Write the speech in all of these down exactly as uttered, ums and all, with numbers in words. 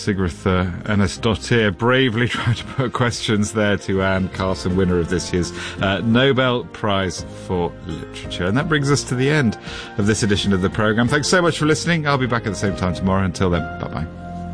Sigrid uh, Ernesdottir bravely trying to put questions there to Anne Carson, winner of this year's uh, Nobel Prize for Literature. And that brings us to the end of this edition of the programme. Thanks so much for listening. I'll be back at the same time tomorrow. Until then, bye-bye.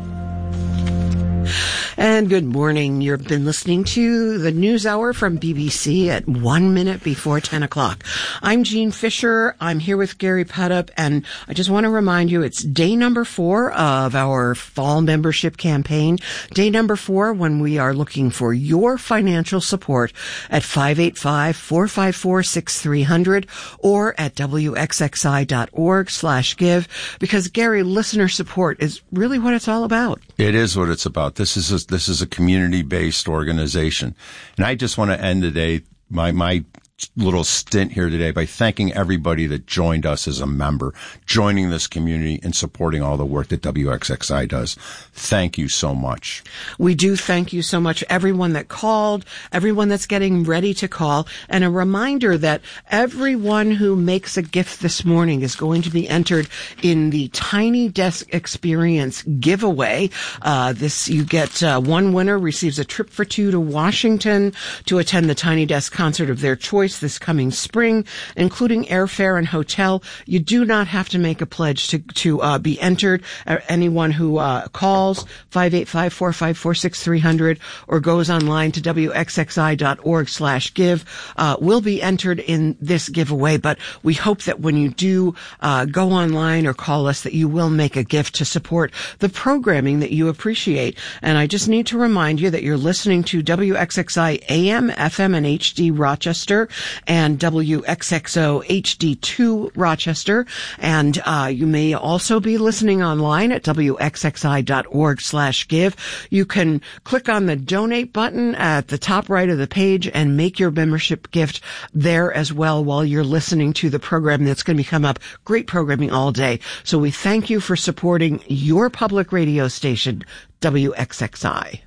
And good morning. You've been listening to the News Hour from B B C at one minute before ten o'clock. I'm Jean Fisher. I'm here with Gary Pudup, and I just want to remind you it's day number four of our fall membership campaign. Day number four when we are looking for your financial support at five eight five, four five four, six three zero zero or at W X X I dot org slash give, because Gary, listener support is really what it's all about. It is what it's about. This is a, this is a community-based organization. And I just want to end today, my, my little stint here today, by thanking everybody that joined us as a member, joining this community and supporting all the work that W X X I does. Thank you so much. We do thank you so much, everyone that called, everyone that's getting ready to call, and a reminder that everyone who makes a gift this morning is going to be entered in the Tiny Desk Experience giveaway. Uh, this, you get, uh, one winner receives a trip for two to Washington to attend the Tiny Desk concert of their choice this coming spring, including airfare and hotel. You do not have to make a pledge to to uh, be entered. Uh, anyone who uh, calls five eight five, four five four, six three zero zero or goes online to W X X I dot org slash give uh, will be entered in this giveaway. But we hope that when you do uh, go online or call us, that you will make a gift to support the programming that you appreciate. And I just need to remind you that you're listening to W X X I A M, F M, and H D Rochester, and W X X O H D two Rochester. And uh, you may also be listening online at W X X I dot org slash give. You can click on the donate button at the top right of the page and make your membership gift there as well while you're listening to the program that's going to be coming up. Great programming all day. So we thank you for supporting your public radio station, W X X I.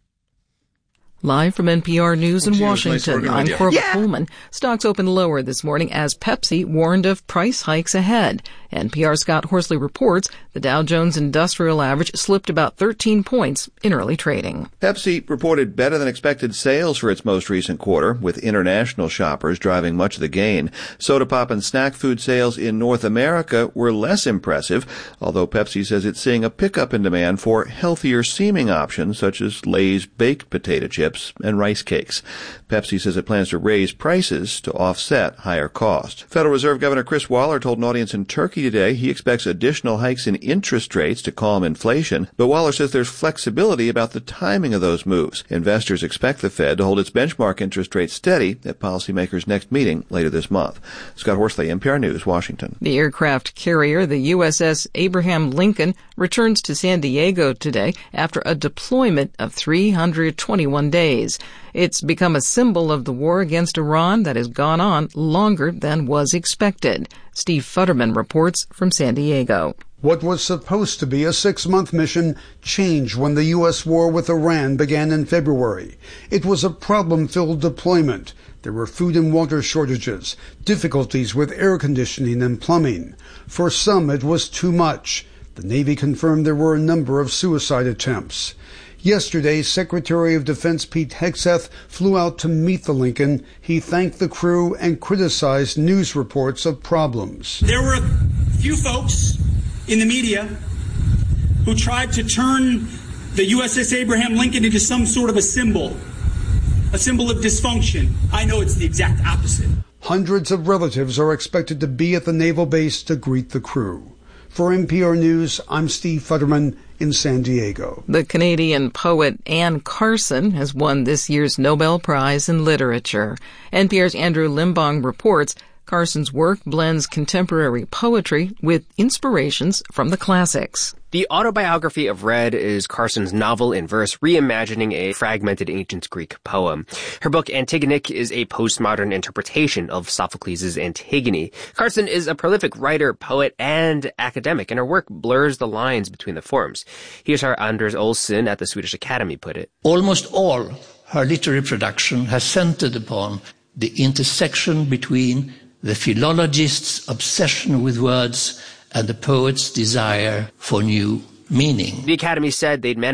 Live from N P R News in Washington, I'm Corbett Yeah. Pullman. Stocks opened lower this morning as Pepsi warned of price hikes ahead. N P R's Scott Horsley reports the Dow Jones Industrial Average slipped about thirteen points in early trading. Pepsi reported better than expected sales for its most recent quarter, with international shoppers driving much of the gain. Soda pop and snack food sales in North America were less impressive, although Pepsi says it's seeing a pickup in demand for healthier-seeming options such as Lay's baked potato chips and rice cakes. Pepsi says it plans to raise prices to offset higher costs. Federal Reserve Governor Chris Waller told an audience in Turkey today he expects additional hikes in interest rates to calm inflation, but Waller says there's flexibility about the timing of those moves. Investors expect the Fed to hold its benchmark interest rate steady at policymakers' next meeting later this month. Scott Horsley, N P R News, Washington. The aircraft carrier, the U S S Abraham Lincoln, returns to San Diego today after a deployment of three hundred twenty-one days. It's become a symbol of the war against Iran that has gone on longer than was expected. Steve Futterman reports from San Diego. What was supposed to be a six-month mission changed when the U S war with Iran began in February. It was a problem-filled deployment. There were food and water shortages, difficulties with air conditioning and plumbing. For some, it was too much. The Navy confirmed there were a number of suicide attempts. Yesterday, Secretary of Defense Pete Hegseth flew out to meet the Lincoln. He thanked the crew and criticized news reports of problems. There were a few folks in the media who tried to turn the U S S Abraham Lincoln into some sort of a symbol, a symbol of dysfunction. I know it's the exact opposite. Hundreds of relatives are expected to be at the naval base to greet the crew. For N P R News, I'm Steve Futterman in San Diego. The Canadian poet Anne Carson has won this year's Nobel Prize in Literature. N P R's Andrew Limbong reports Carson's work blends contemporary poetry with inspirations from the classics. The autobiography of Red is Carson's novel in verse reimagining a fragmented ancient Greek poem. Her book Antigonic is a postmodern interpretation of Sophocles' Antigone. Carson is a prolific writer, poet, and academic, and her work blurs the lines between the forms. Here's how Anders Olsson at the Swedish Academy put it. Almost all her literary production has centered upon the intersection between the philologist's obsession with words and the poet's desire for new meaning. The Academy said they'd managed